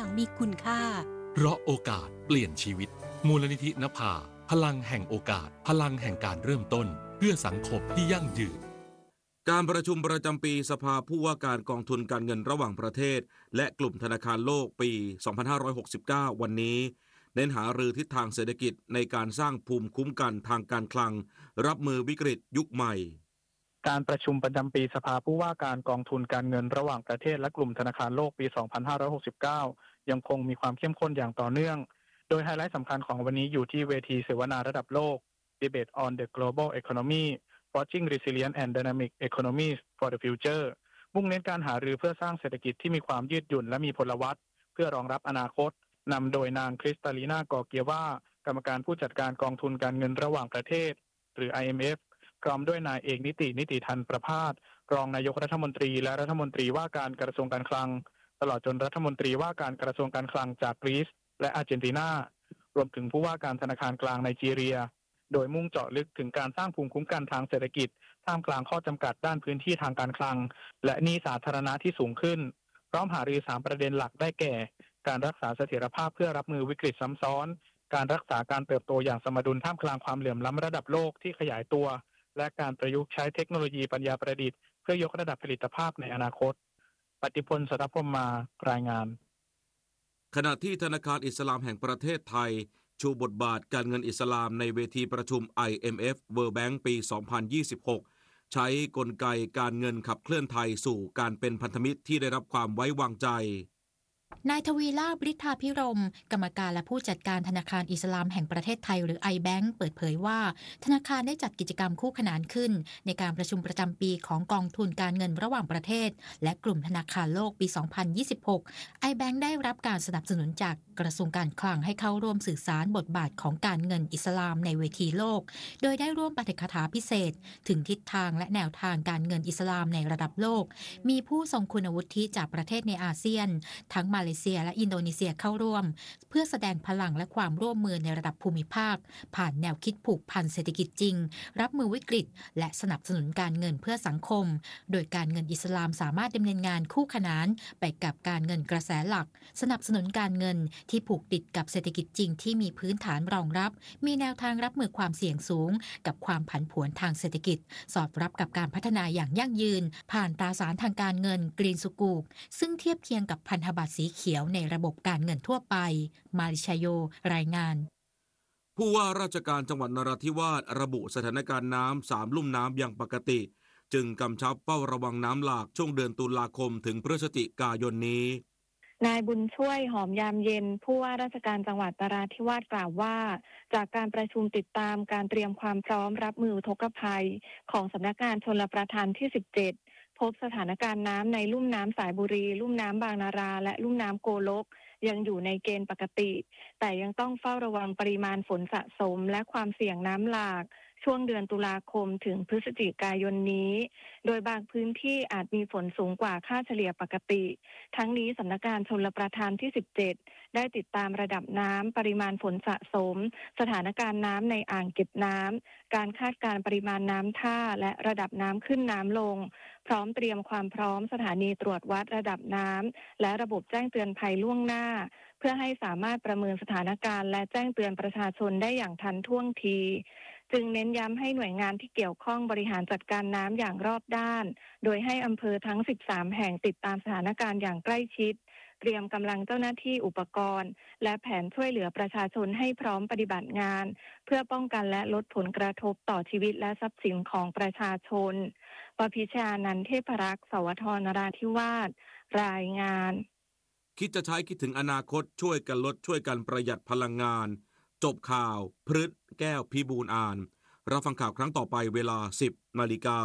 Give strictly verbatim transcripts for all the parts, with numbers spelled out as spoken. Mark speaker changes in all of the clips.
Speaker 1: มีคุณค่า
Speaker 2: เพราะโอกาสเปลี่ยนชีวิตมูลนิธินภาพลังแห่งโอกาสพลังแห่งการเริ่มต้นเพื่อสังคมที่ยั่งยืน
Speaker 3: การประชุมประจำปีสภาผู้ว่าการกองทุนการเงินระหว่างประเทศและกลุ่มธนาคารโลกปี สองพันห้าร้อยหกสิบเก้า วันนี้เน้นหารือทิศทางเศรษฐกิจในการสร้างภูมิคุ้มกันทางการคลังรับมือวิกฤตยุคใหม่
Speaker 4: การประชุมประจำปีสภาผู้ว่าการกองทุนการเงินระหว่างประเทศและกลุ่มธนาคารโลกปี สองพันห้าร้อยหกสิบเก้า ยังคงมีความเข้มข้นอย่างต่อเนื่องโดยไฮไลท์สำคัญของวันนี้อยู่ที่เวทีเสวนาระดับโลก Debate on the Global Economy Forging Resilient and Dynamic Economies for the Future มุ่งเน้นการหารือเพื่อสร้างเศรษฐกิจที่มีความยืดหยุ่นและมีพลวัตเพื่อรองรับอนาคตนำโดยนางคริสตาลีนากอร์เกียวากรรมการผู้จัดการกองทุนการเงินระหว่างประเทศหรือ ไอ เอ็ม เอฟ พร้อมด้วยนายเอกนิตินิติธันประภาสรองนายกรัฐมนตรีและรัฐมนตรีว่าการกระทรวงการคลังตลอดจนรัฐมนตรีว่าการกระทรวงการคลังจากกรีซและอาร์เจนตินารวมถึงผู้ว่าการธนาคารกลางไนจีเรียโดยมุ่งเจาะลึกถึงการสร้างภูมิคุ้มกันทางเศรษฐกิจท่ามกลางข้อจำกัดด้านพื้นที่ทางการคลังและหนี้สาธารณะที่สูงขึ้นพร้อมหารือสามประเด็นหลักได้แก่การรักษาเสถียรภาพเพื่อรับมือวิกฤตซ้ำซ้อนการรักษาการเติบโตอย่างสมดุลท่ามกลางความเหลื่อมล้ำระดับโลกที่ขยายตัวและการประยุกต์ใช้เทคโนโลยีปัญญาประดิษฐ์เพื่อยกระดับผลิตภาพในอนาคตปฏิพล สัทธพรหมมารายงาน
Speaker 3: ขณะที่ธนาคารอิสลามแห่งประเทศไทยชูบทบาทการเงินอิสลามในเวทีประชุม ไอ เอ็ม เอฟ World Bank ปี สองพันยี่สิบหก ใช้กลไกการเงินขับเคลื่อนไทยสู่การเป็นพันธมิตรที่ได้รับความไว้วางใจ
Speaker 5: นายทวีลาภ ฤทธาภิรมย์กรรมการและผู้จัดการธนาคารอิสลามแห่งประเทศไทยหรือ ไอ แบงก์ เปิดเผยว่าธนาคารได้จัดกิจกรรมคู่ขนานขึ้นในการประชุมประจำปีของกองทุนการเงินระหว่างประเทศและกลุ่มธนาคารโลกปี สองพันยี่สิบหก ไอ แบงก์ ได้รับการสนับสนุนจากกระทรวงการคลังให้เข้าร่วมสื่อสารบทบาทของการเงินอิสลามในเวทีโลกโดยได้ร่วมปาฐกถาพิเศษถึงทิศทางและแนวทางการเงินอิสลามในระดับโลกมีผู้ทรงคุณวุฒิจากประเทศในอาเซียนทั้งมาเลเซียและอินโดนีเซียเข้าร่วมเพื่อแสดงพลังและความร่วมมือในระดับภูมิภาคผ่านแนวคิดผูกพันเศรษฐกิจจริงรับมือวิกฤตและสนับสนุนการเงินเพื่อสังคมโดยการเงินอิสลามสามารถดำเนินงานคู่ขนานไปกับการเงินกระแสหลักสนับสนุนการเงินที่ผูกติดกับเศรษฐกิจจริงที่มีพื้นฐานรองรับมีแนวทางรับมือความเสี่ยงสูงกับความผันผวนทางเศรษฐกิจสอดรับกับการพัฒนาอย่างยั่งยืนผ่านตราสารทางการเงินกรีนสุกูกซึ่งเทียบเคียงกับพันธบัตรสีเขียวในระบบการเงินทั่วไปมาริชโยรายงาน
Speaker 3: ผู้ว่าราชการจังหวัดนราธิวาสระบุสถานการณ์น้ำสามลุ่มน้ำอย่างปกติจึงกำชับเฝ้าระวังน้ำหลากช่วงเดือนตุลาคมถึงพฤศจิกายนนี้
Speaker 6: นายบุญช่วยหอมยามเย็นผู้ว่าราชการจังหวัดนราธิวาสกล่าวว่าจากการประชุมติดตามการเตรียมความพร้อมรับมืออุทกภัยของสำนักงานชลประทานที่สิบเจ็ดพบสถานการณ์น้ำในลุ่มน้ำสายบุรีลุ่มน้ำบางนาราและลุ่มน้ำโกลกยังอยู่ในเกณฑ์ปกติแต่ยังต้องเฝ้าระวังปริมาณฝนสะสมและความเสี่ยงน้ำหลากช่วงเดือนตุลาคมถึงพฤศจิกายนนี้โดยบางพื้นที่อาจมีฝนสูงกว่าค่าเฉลี่ยปกติทั้งนี้สำนักงานชลประทานที่สิบเจ็ดได้ติดตามระดับน้ำปริมาณฝนสะสมสถานการณ์น้ำในอ่างเก็บน้ำการคาดการณ์ปริมาณน้ำท่าและระดับน้ำขึ้นน้ำลงพร้อมเตรียมความพร้อมสถานีตรวจวัดระดับน้ำและระบบแจ้งเตือนภัยล่วงหน้าเพื่อให้สามารถประเมินสถานการณ์และแจ้งเตือนประชาชนได้อย่างทันท่วงทีจึงเน้นย้ำให้หน่วยงานที่เกี่ยวข้องบริหารจัดการน้ำอย่างรอบด้านโดยให้อำเภอทั้งสิบสามแห่งติดตามสถานการณ์อย่างใกล้ชิดเตรียมกำลังเจ้าหน้าที่อุปกรณ์และแผนช่วยเหลือประชาชนให้พร้อมปฏิบัติงานเพื่อป้องกันและลดผลกระทบต่อชีวิตและทรัพย์สินของประชาชนปพิชานันท์เทพรักษ์สวทนราธิวาสรายงาน
Speaker 3: คิดจะใช้คิดถึงอนาคตช่วยกันลดช่วยกันประหยัดพลังงานจบข่าวพฤษแก้วพิบูลย์อ่านรับฟังข่าวครั้งต่อไปเวลา สิบนาฬิกา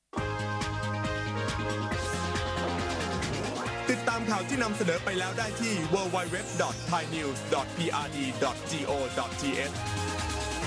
Speaker 7: ติดตามข่าวที่นำเสนอไปแล้วได้ที่ ดับเบิลยู ดับเบิลยู ดับเบิลยู ดอท ไทยนิวส์ ดอท พี อาร์ ดี ดอท จี โอ ดอท ที เอช